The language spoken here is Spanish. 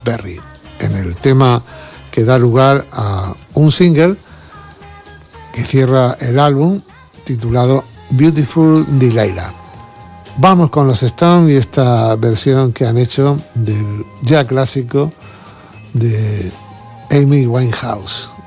Berry, en el tema que da lugar a un single que cierra el álbum titulado Beautiful Delilah. Vamos con los Stones y esta versión que han hecho del ya clásico de Amy Winehouse.